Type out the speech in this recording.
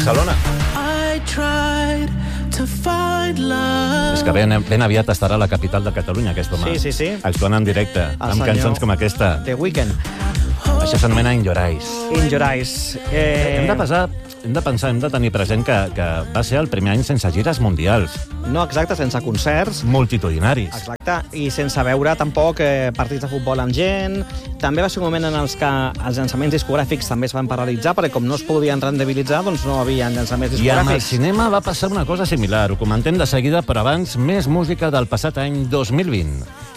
Barcelona. És que ben aviat estarà a la capital de Catalunya, aquest home. Sí. Actuant en directe, amb cançons com aquesta. The Weeknd. Això s'anomena In Your Eyes. In Your Eyes. Hem de tenir present que va ser el primer any sense gires mundials. No, exacte, sense concerts. Multitudinaris. Exacte, i sense veure tampoc partits de futbol amb gent. També va ser un moment en els que els llançaments discogràfics també es van paralitzar, perquè com no es podien rendibilitzar, doncs no havia llançaments discogràfics. I amb el cinema va passar una cosa similar. Ho comentem de seguida, però abans més música del passat any 2020.